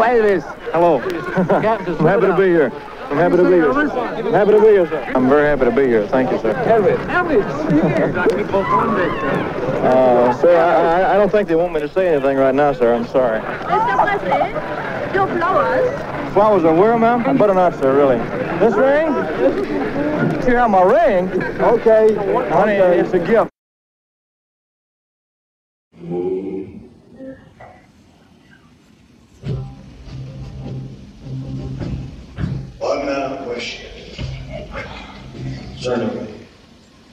Elvis. Hello. I'm happy to be here. I'm happy to be here. I'm happy to be here, sir. I'm very happy to be here. Thank you, sir. Elvis. Sir, I don't think they want me to say anything right now, sir. I'm sorry. Mr. Presley, your flowers. Flowers are where, ma'am? I better not, sir, really. This ring? You have my ring? Okay. Honey, it's a gift. One question. Sir,